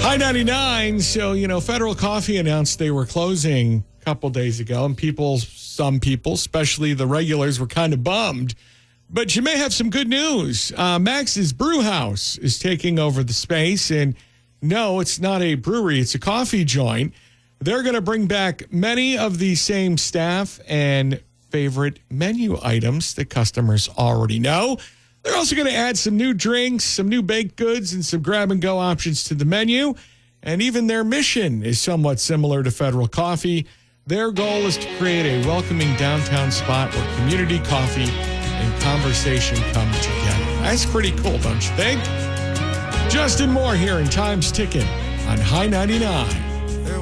High 99. So, Federal Coffee announced they were closing a couple days ago, and some people, especially the regulars, were kind of bummed. But you may have some good news. Max's Brew House is taking over the space, and no, it's not a brewery. It's a coffee joint. They're going to bring back many of the same staff and favorite menu items that customers already know. They're also going to add some new drinks, some new baked goods, and some grab-and-go options to the menu. And even their mission is somewhat similar to Federal Coffee. Their goal is to create a welcoming downtown spot where community coffee and conversation come together. That's pretty cool, don't you think? Justin Moore here in Time's Ticking on High 99.